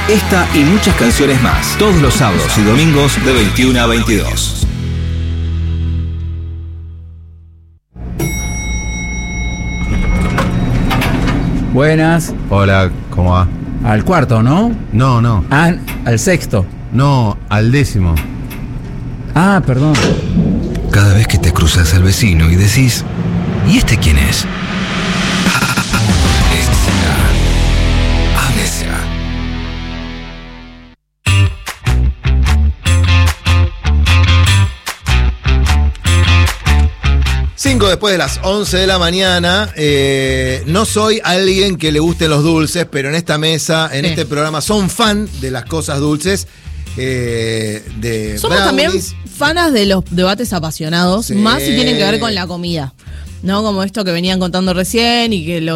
Esta y muchas canciones más, todos los sábados y domingos de 21 a 22. Buenas. Hola, ¿cómo va? Al cuarto, ¿no? No. Ah, al sexto. No, al 10º. Ah, perdón. Cada vez que te cruzas al vecino y decís, ¿y este quién es? Amnesia. 5 después de las 11 de la mañana. No soy alguien que le gusten los dulces, pero en esta mesa, en este programa, son fan de las cosas dulces. Somos también fanas de los debates apasionados, más si tienen que ver con la comida, ¿no? Como esto que venían contando recién y que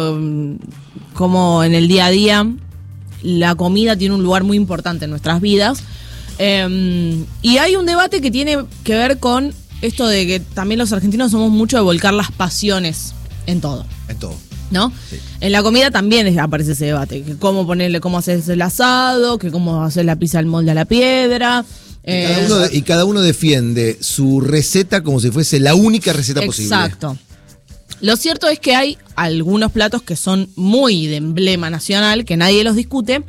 como en el día a día la comida tiene un lugar muy importante en nuestras vidas. Y hay un debate que tiene que ver con esto de que también los argentinos somos mucho de volcar las pasiones en todo. En todo. ¿No? Sí. En la comida también aparece ese debate, que cómo haces el asado, que cómo hacer la pizza al molde a la piedra. Y cada uno defiende su receta como si fuese la única receta posible. Exacto. Lo cierto es que hay algunos platos que son muy de emblema nacional, que nadie los discute,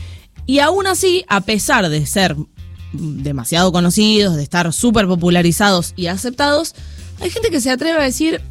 y aún así, a pesar de ser demasiado conocidos, de estar súper popularizados y aceptados, hay gente que se atreve a decir,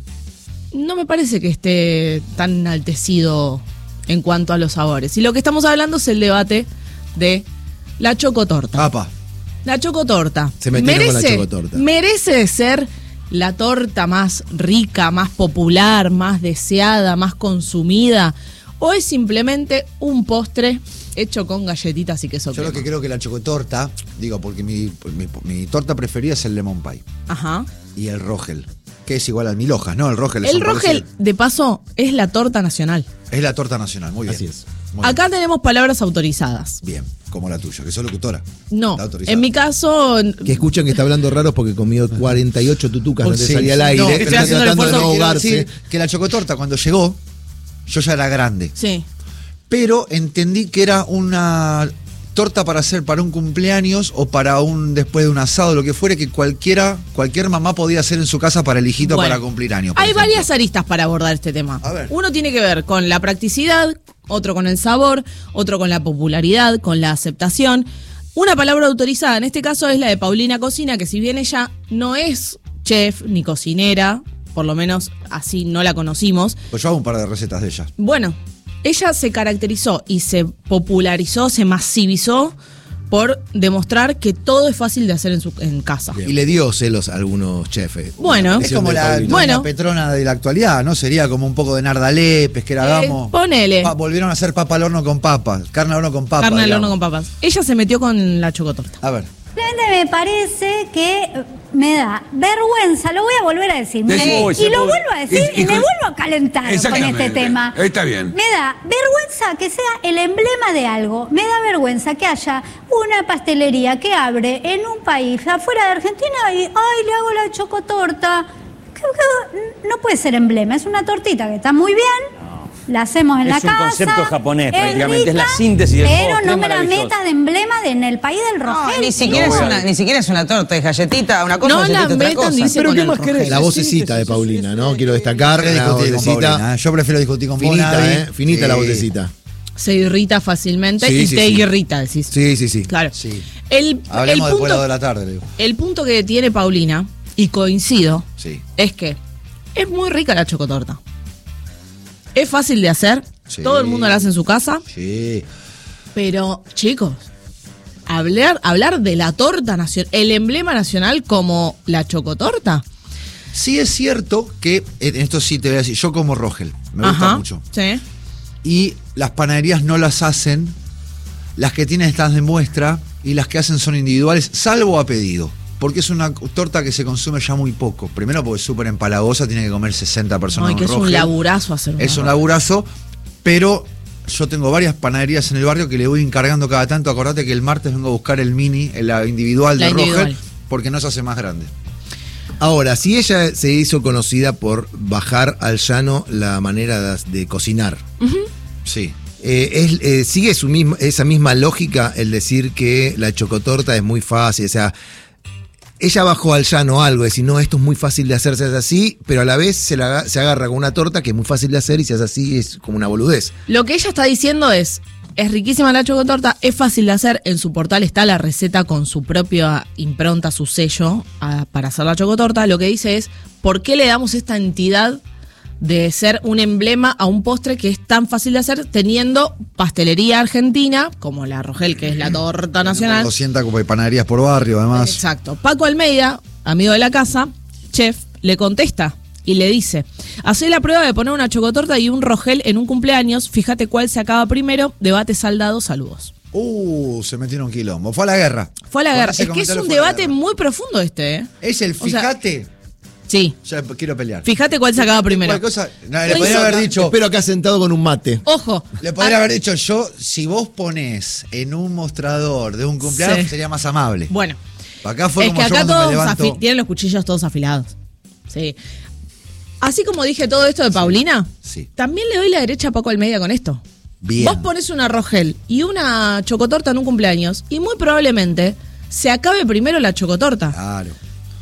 no me parece que esté tan enaltecido en cuanto a los sabores. Y lo que estamos hablando es el debate de la chocotorta. ¡Apa! La chocotorta. Se metieron con la chocotorta. ¿Merece ser la torta más rica, más popular, más deseada, más consumida? ¿O es simplemente un postre hecho con galletitas y queso crema? Yo lo que creo que la chocotorta, digo, porque mi torta preferida es el lemon pie. Ajá. Y el Rogel, que es igual al mil hojas, ¿no? El Rogel es el Rogel, de paso, es la torta nacional. Es la torta nacional, muy bien. Así es. Acá tenemos palabras autorizadas. Bien, como la tuya, que sos locutora. No, en mi caso... Que escuchan que está hablando raros porque comió 48 tutucas, no te salía al aire. No, estoy haciendo el esfuerzo de no ahogarse. Decir que la chocotorta cuando llegó, yo ya era grande. Sí. Pero entendí que era una torta para hacer para un cumpleaños o para después de un asado, lo que fuere, que cualquier mamá podía hacer en su casa para el hijito para cumplir años. Hay varias aristas para abordar este tema. A ver. Uno tiene que ver con la practicidad, otro con el sabor, otro con la popularidad, con la aceptación. Una palabra autorizada, en este caso, es la de Paulina Cocina, que si bien ella no es chef ni cocinera, por lo menos así no la conocimos. Pues yo hago un par de recetas de ella. Bueno, ella se caracterizó y se popularizó, se masivizó por demostrar que todo es fácil de hacer en casa. Bien. Y le dio celos a algunos chefs. Bueno, es como la Petrona de la actualidad, ¿no? Sería como un poco de Nardalé, Pesquera Gamo. Ponele. Volvieron a hacer papa al horno con papas, carne al horno con papas. Carne al horno con papas. Ella se metió con la chocotorta. A ver. Me parece que me da vergüenza, lo voy a volver a decir. Y lo vuelvo a decir y me vuelvo a calentar con este tema. Está bien. Me da vergüenza que sea el emblema de algo. Me da vergüenza que haya una pastelería que abre en un país afuera de Argentina y, le hago la chocotorta. No puede ser emblema, es una tortita que está muy bien. La hacemos en la casa. Es un concepto japonés, prácticamente. Rica, es la síntesis del pero no me la metas de emblema en el país del Rogel. No, ni siquiera es una torta, es galletita, una cosa. No la metan, dice pero con ¿qué el más querés? La vocecita de Paulina, ¿no? Quiero destacar la vocecita. Yo prefiero discutir con finita, finita la vocecita. Se irrita fácilmente irrita, decís. Sí. Claro. Sí. Punto, Hablemos después de la tarde, le digo. El punto que tiene Paulina, y coincido, es que es muy rica la chocotorta. Es fácil de hacer, todo el mundo la hace en su casa. Sí. Pero, chicos, hablar de la torta nacional, el emblema nacional como la chocotorta. Sí es cierto que, en esto sí te voy a decir, yo como Rogel, me gusta mucho. Sí. Y las panaderías no las hacen, las que tienen estas de muestra y las que hacen son individuales, salvo a pedido. Porque es una torta que se consume ya muy poco. Primero porque es súper empalagosa, tiene que comer 60 personas. Ay, que es un laburazo hacer una. Es un laburazo, pero yo tengo varias panaderías en el barrio que le voy encargando cada tanto. Acordate que el martes vengo a buscar el mini, la individual de Rogel, porque no se hace más grande. Ahora, si ella se hizo conocida por bajar al llano la manera de cocinar. Sí. sigue esa misma lógica el decir que la chocotorta es muy fácil, o sea, ella bajó al llano algo, de decir, no, esto es muy fácil de hacer, se hace así, pero a la vez se agarra con una torta que es muy fácil de hacer y se hace así, es como una boludez. Lo que ella está diciendo es riquísima la chocotorta, es fácil de hacer, en su portal está la receta con su propia impronta, su sello para hacer la chocotorta. Lo que dice es, ¿por qué le damos esta entidad de ser un emblema a un postre que es tan fácil de hacer teniendo pastelería argentina, como la Rogel, que es la torta nacional? 200 panaderías por barrio, además. Exacto. Paco Almeida, amigo de la casa, chef, le contesta y le dice: hacé la prueba de poner una chocotorta y un Rogel en un cumpleaños, fíjate cuál se acaba primero, debate saldado, saludos. Se metió en un quilombo. Fue a la guerra. Fue a la guerra. Es que es un debate muy profundo ¿eh? Es el fíjate. Sí. Ya quiero pelear. Fíjate cuál se acaba primero. Le podría haber dicho. Espero acá sentado con un mate. Ojo. Le podría haber dicho yo, si vos ponés en un mostrador de un cumpleaños, sería más amable. Bueno. Acá fue es como que acá yo cuando me levanto. tienen los cuchillos todos afilados. Sí. Así como dije todo esto de Paulina, también le doy la derecha a Paco Almeida con esto. Bien. Vos pones una Rogel y una chocotorta en un cumpleaños y muy probablemente se acabe primero la chocotorta. Claro.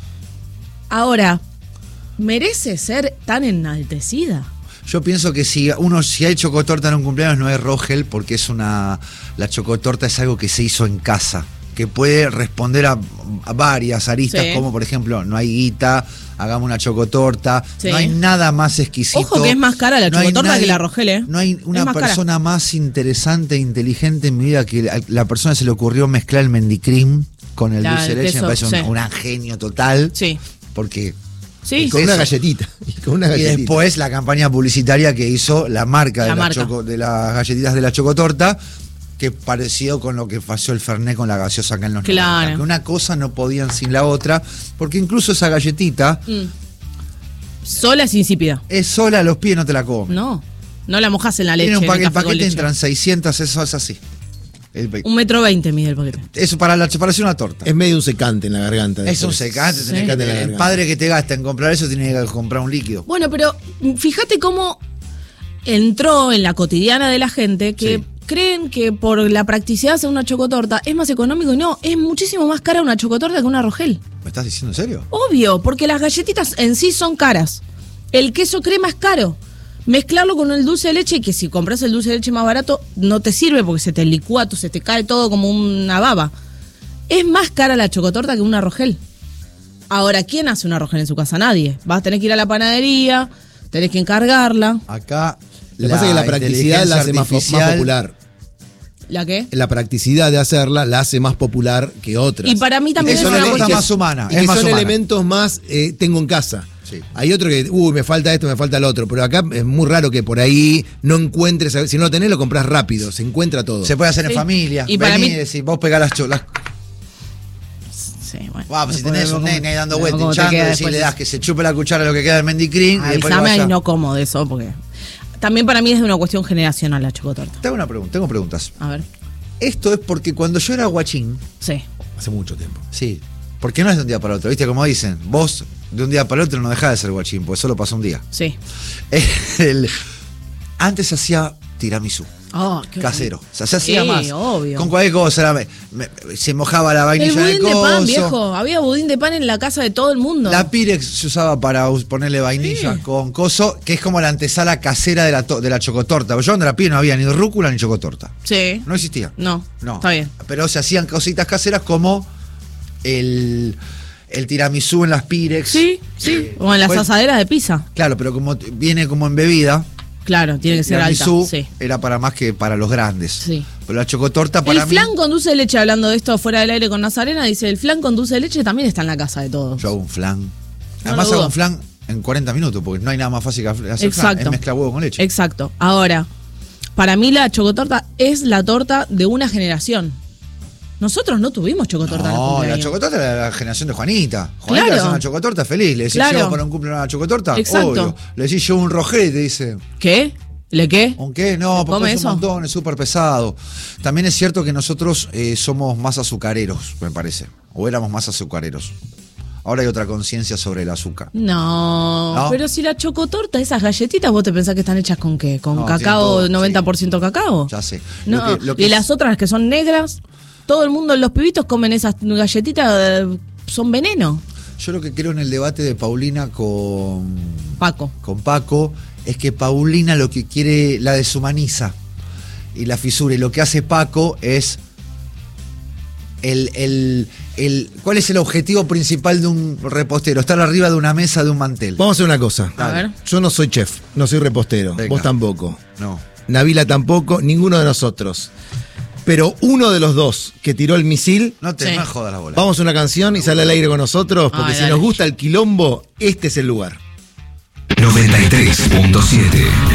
Ahora, ¿merece ser tan enaltecida? Yo pienso que si hay chocotorta en un cumpleaños no es Rogel, porque la chocotorta es algo que se hizo en casa, que puede responder a varias aristas, como por ejemplo, no hay guita, hagamos una chocotorta, no hay nada más exquisito. Ojo que es más cara la chocotorta que la Rogel, ¿eh? No hay una persona más interesante e inteligente en mi vida que la persona se le ocurrió mezclar el mendicrim con el dulce de leche, me parece un genio total. Sí. Porque... Sí, con una galletita. Y después la campaña publicitaria que hizo la marca de las galletitas de la chocotorta, que parecido con lo que pasó el Fernet con la gaseosa acá en los 90. Que una cosa no podían sin la otra, porque incluso esa galletita... sola es insípida. Es sola a los pies, no te la comes. No la mojas en la leche. Tiene el paquete entran 600, eso es así. 1,20 metros mide el paquete. Eso para hacer una torta. Es medio un secante en la garganta. Es un secante. Sí. El padre que te gasta en comprar eso tiene que comprar un líquido. Bueno, pero fíjate cómo entró en la cotidiana de la gente que creen que por la practicidad de hacer una chocotorta es más económico y no, es muchísimo más cara una chocotorta que una Rogel. ¿Me estás diciendo en serio? Obvio, porque las galletitas en sí son caras. El queso crema es caro. Mezclarlo con el dulce de leche, que si compras el dulce de leche más barato, no te sirve porque se te licúa, se te cae todo como una baba. Es más cara la chocotorta que una Rogel. Ahora, ¿quién hace una Rogel en su casa? Nadie. Vas a tener que ir a la panadería, tenés que encargarla. Acá lo que pasa es que la practicidad la hace más popular. ¿La qué? La practicidad de hacerla la hace más popular que otras. Y para mí también es una cosa más humana. Y que son elementos más tengo en casa. Sí. Hay otro que, me falta esto, me falta el otro. Pero acá es muy raro que por ahí no encuentres. Si no lo tenés, lo compras rápido. Se encuentra todo. Se puede hacer en familia. Y para mí, decir, vos pegás las Sí, bueno. Pues si tenés un nene ahí dando vueltas, hinchando, y le das que se chupe la cuchara lo que queda del mendicrín. Avísame y no como de eso, porque también para mí es de una cuestión generacional la chocotorta. Tengo preguntas. A ver. Esto es porque cuando yo era guachín. Sí. Hace mucho tiempo. Sí. Porque no es de un día para otro, ¿viste? Como dicen, vos de un día para otro no dejás de ser guachín, porque solo pasó un día. Sí. Antes hacía tiramisú. Casero. O sea, se hacía más. Obvio. Con cualquier cosa. Se mojaba la vainilla el budín de pan, viejo. Había budín de pan en la casa de todo el mundo. La Pirex se usaba para ponerle vainilla con coso, que es como la antesala casera de la chocotorta. Yo cuando la Pirex no había ni rúcula ni chocotorta. Sí. No existía. No. Está bien. Pero se hacían cositas caseras como el tiramisú en las Pirex. Sí. O en las asaderas de pizza. Claro, pero como viene como en bebida. Claro, tiene que ser alta. Sí. Era para más que para los grandes. Sí. Pero la chocotorta para mí... El flan con dulce de leche, hablando de esto fuera del aire con Nazarena, dice, el flan con dulce de leche también está en la casa de todos. Yo hago un flan. Además hago un flan en 40 minutos, porque no hay nada más fácil que hacer flan. Es mezclar huevo con leche. Exacto. Ahora, para mí la chocotorta es la torta de una generación. Nosotros no tuvimos chocotorta. No, la chocotorta era la generación de Juanita. Juanita hace una chocotorta feliz. Le decís, yo para un cumple una chocotorta. Exacto. Obvio. Le decís, yo un Rogel y te dice... ¿Qué? ¿Le qué? ¿Un qué? No, porque es un montón, es súper pesado. También es cierto que nosotros somos más azucareros, me parece. O éramos más azucareros. Ahora hay otra conciencia sobre el azúcar. No, pero si la chocotorta, esas galletitas, ¿vos te pensás que están hechas con qué? ¿Con No, cacao, tienen todo, 90% cacao? Ya sé. No, Lo que y es- las otras que son negras, todo el mundo, los pibitos comen esas galletitas, son veneno. Yo lo que creo en el debate de Paulina con Paco es que Paulina lo que quiere la deshumaniza y la fisura, y lo que hace Paco es ¿cuál es el objetivo principal de un repostero? Estar arriba de una mesa, de un mantel. Vamos a hacer una cosa. A ver. Yo no soy chef, no soy repostero. Venga. Vos tampoco. No. Nabila tampoco, ninguno de nosotros. Pero uno de los dos que tiró el misil, No te Sí. me jodas la bola. vamos a una canción y sale al aire con nosotros, porque Ay, si dale. nos gusta el quilombo, este es el lugar. 93.7